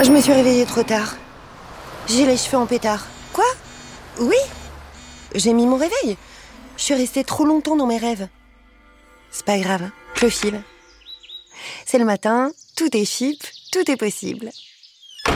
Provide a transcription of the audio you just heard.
Je me suis réveillée trop tard. J'ai les cheveux en pétard. Quoi? Oui? J'ai mis mon réveil. Je suis restée trop longtemps dans mes rêves. C'est pas grave, je file. C'est le matin, tout est chip, tout est possible.